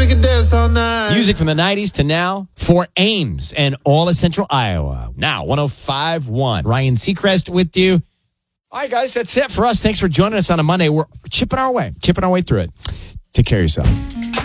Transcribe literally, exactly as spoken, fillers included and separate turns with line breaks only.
can dance all night.
Music from the nineties to now for Ames and all of Central Iowa. Now, one oh five point one. Ryan Seacrest with you. All right, guys, that's it for us. Thanks for joining us on a Monday. We're chipping our way, chipping our way through it. Take care of yourself.